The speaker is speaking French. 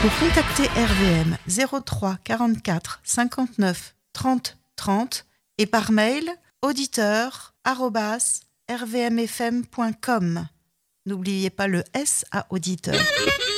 Pour contacter RVM 03 44 59 30 30 et par mail auditeur@rvmfm.com. N'oubliez pas le S à auditeur.